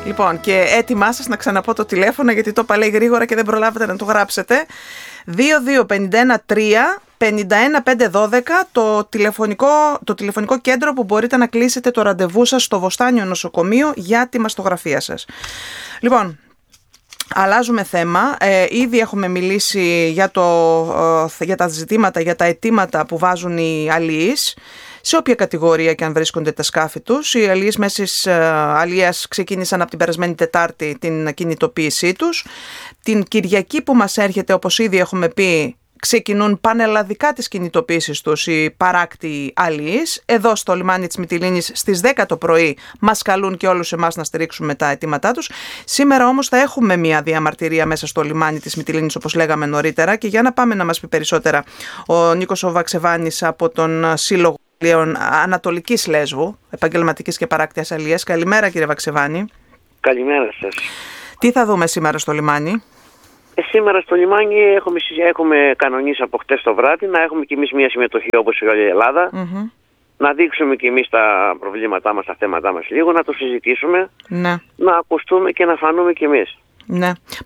Λοιπόν, και έτοιμά σας να ξαναπώ το τηλέφωνο, γιατί το είπα λέει γρήγορα και δεν προλάβετε να το γράψετε. 2251-51512, το τηλεφωνικό κέντρο που μπορείτε να κλείσετε το ραντεβού σας στο Βοστάνιο Νοσοκομείο για τη μαστογραφία σας. Λοιπόν, αλλάζουμε θέμα. Ήδη έχουμε μιλήσει για τα ζητήματα, για τα αιτήματα που βάζουν οι αλληλείς, σε όποια κατηγορία και αν βρίσκονται τα σκάφη τους. Οι αλληλείς μέσης αλίας ξεκίνησαν από την περασμένη Τετάρτη την κινητοποίησή τους. Την Κυριακή που μας έρχεται, όπως ήδη έχουμε πει, ξεκινούν πανελλαδικά τις κινητοποίησεις τους οι παράκτιοι αλληλείς. Εδώ στο λιμάνι της Μυτιλήνης στις 10 το πρωί μας καλούν και όλους εμάς να στηρίξουμε τα αιτήματά τους. Σήμερα όμως θα έχουμε μια διαμαρτυρία μέσα στο λιμάνι της Μυτιλήνης, όπως λέγαμε νωρίτερα, και για να πάμε να μας πει περισσότερα ο Νίκος ο Βαξεβάνης από τον Σύλλογο Ανατολικής Λέσβου, επαγγελματικής και παράκτιας αλληλείας. Καλημέρα, κύριε Βαξεβάνη. Καλημέρα σας. Τι θα δούμε σήμερα στο λιμάνι? Σήμερα στο λιμάνι έχουμε κανονίσει από χτες το βράδυ να έχουμε κι εμείς μια συμμετοχή όπως η όλη η Ελλάδα. Να δείξουμε κι εμείς τα προβλήματά μας, τα θέματά μας λίγο, να το συζητήσουμε, ναι, να ακουστούμε και να φανούμε κι εμείς. Ναι.